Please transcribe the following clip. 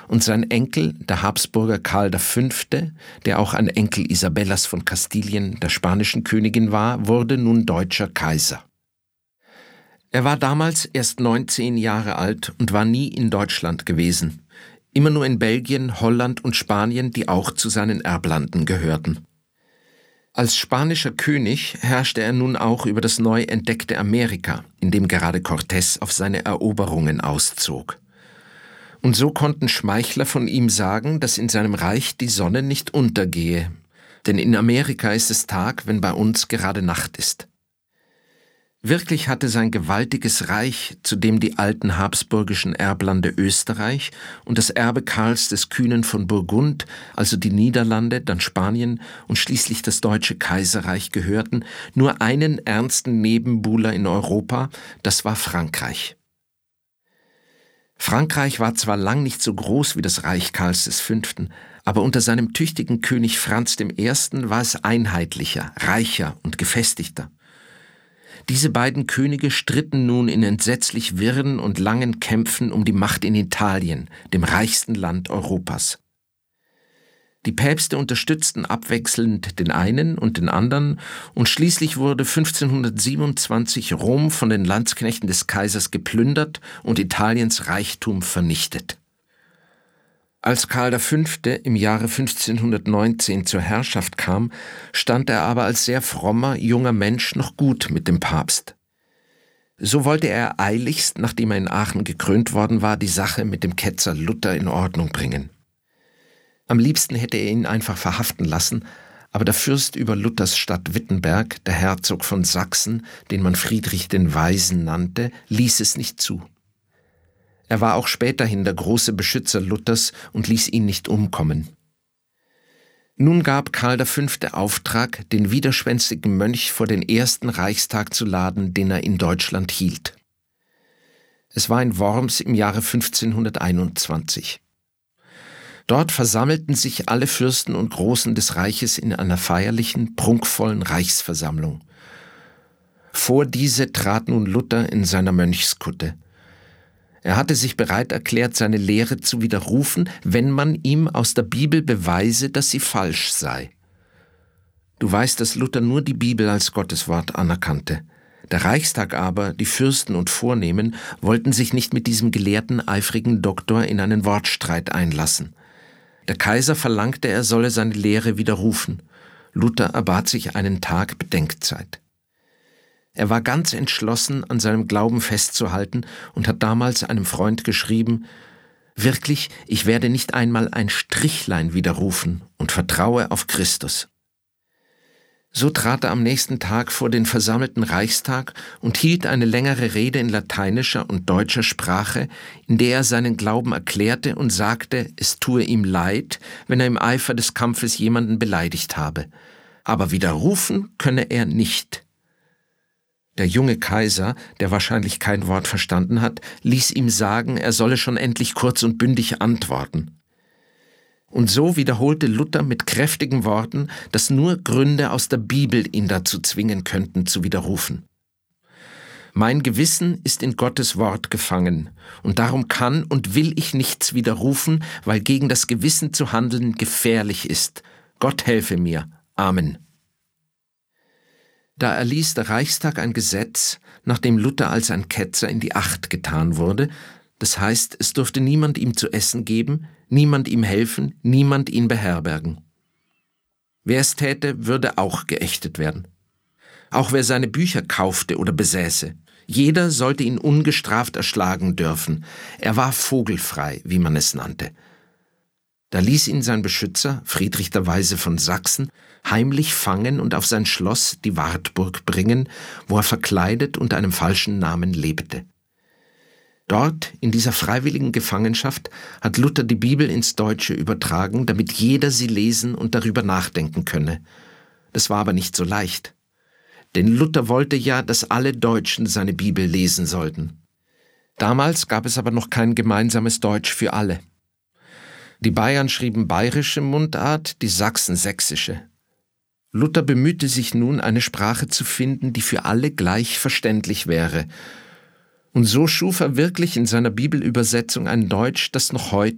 und sein Enkel, der Habsburger Karl V., der auch ein Enkel Isabellas von Kastilien, der spanischen Königin war, wurde nun deutscher Kaiser. Er war damals erst 19 Jahre alt und war nie in Deutschland gewesen, immer nur in Belgien, Holland und Spanien, die auch zu seinen Erblanden gehörten. Als spanischer König herrschte er nun auch über das neu entdeckte Amerika, in dem gerade Cortés auf seine Eroberungen auszog. Und so konnten Schmeichler von ihm sagen, dass in seinem Reich die Sonne nicht untergehe, denn in Amerika ist es Tag, wenn bei uns gerade Nacht ist. Wirklich hatte sein gewaltiges Reich, zu dem die alten habsburgischen Erblande Österreich und das Erbe Karls des Kühnen von Burgund, also die Niederlande, dann Spanien und schließlich das Deutsche Kaiserreich gehörten, nur einen ernsten Nebenbuhler in Europa, das war Frankreich. Frankreich war zwar lang nicht so groß wie das Reich Karls V., aber unter seinem tüchtigen König Franz I. war es einheitlicher, reicher und gefestigter. Diese beiden Könige stritten nun in entsetzlich wirren und langen Kämpfen um die Macht in Italien, dem reichsten Land Europas. Die Päpste unterstützten abwechselnd den einen und den anderen und schließlich wurde 1527 Rom von den Landsknechten des Kaisers geplündert und Italiens Reichtum vernichtet. Als Karl V. im Jahre 1519 zur Herrschaft kam, stand er aber als sehr frommer, junger Mensch noch gut mit dem Papst. So wollte er eiligst, nachdem er in Aachen gekrönt worden war, die Sache mit dem Ketzer Luther in Ordnung bringen. Am liebsten hätte er ihn einfach verhaften lassen, aber der Fürst über Luthers Stadt Wittenberg, der Herzog von Sachsen, den man Friedrich den Weisen nannte, ließ es nicht zu. Er war auch späterhin der große Beschützer Luthers und ließ ihn nicht umkommen. Nun gab Karl V. Auftrag, den widerspenstigen Mönch vor den ersten Reichstag zu laden, den er in Deutschland hielt. Es war in Worms im Jahre 1521. Dort versammelten sich alle Fürsten und Großen des Reiches in einer feierlichen, prunkvollen Reichsversammlung. Vor diese trat nun Luther in seiner Mönchskutte. Er hatte sich bereit erklärt, seine Lehre zu widerrufen, wenn man ihm aus der Bibel beweise, dass sie falsch sei. Du weißt, dass Luther nur die Bibel als Gotteswort anerkannte. Der Reichstag aber, die Fürsten und Vornehmen, wollten sich nicht mit diesem gelehrten, eifrigen Doktor in einen Wortstreit einlassen. Der Kaiser verlangte, er solle seine Lehre widerrufen. Luther erbat sich einen Tag Bedenkzeit. Er war ganz entschlossen, an seinem Glauben festzuhalten und hat damals einem Freund geschrieben: »Wirklich, ich werde nicht einmal ein Strichlein widerrufen und vertraue auf Christus.« So trat er am nächsten Tag vor den versammelten Reichstag und hielt eine längere Rede in lateinischer und deutscher Sprache, in der er seinen Glauben erklärte und sagte, es tue ihm leid, wenn er im Eifer des Kampfes jemanden beleidigt habe. Aber widerrufen könne er nicht. Der junge Kaiser, der wahrscheinlich kein Wort verstanden hat, ließ ihm sagen, er solle schon endlich kurz und bündig antworten. Und so wiederholte Luther mit kräftigen Worten, dass nur Gründe aus der Bibel ihn dazu zwingen könnten, zu widerrufen. »Mein Gewissen ist in Gottes Wort gefangen, und darum kann und will ich nichts widerrufen, weil gegen das Gewissen zu handeln gefährlich ist. Gott helfe mir. Amen.« Da erließ der Reichstag ein Gesetz, nachdem Luther als ein Ketzer in die Acht getan wurde. Das heißt, es durfte niemand ihm zu essen geben, niemand ihm helfen, niemand ihn beherbergen. Wer es täte, würde auch geächtet werden. Auch wer seine Bücher kaufte oder besäße. Jeder sollte ihn ungestraft erschlagen dürfen. Er war vogelfrei, wie man es nannte. Da ließ ihn sein Beschützer, Friedrich der Weise von Sachsen, heimlich fangen und auf sein Schloss, die Wartburg, bringen, wo er verkleidet unter einem falschen Namen lebte. Dort, in dieser freiwilligen Gefangenschaft, hat Luther die Bibel ins Deutsche übertragen, damit jeder sie lesen und darüber nachdenken könne. Das war aber nicht so leicht. Denn Luther wollte ja, dass alle Deutschen seine Bibel lesen sollten. Damals gab es aber noch kein gemeinsames Deutsch für alle. Die Bayern schrieben bayerische Mundart, die Sachsen sächsische. Luther bemühte sich nun, eine Sprache zu finden, die für alle gleich verständlich wäre. Und so schuf er wirklich in seiner Bibelübersetzung ein Deutsch, das noch heute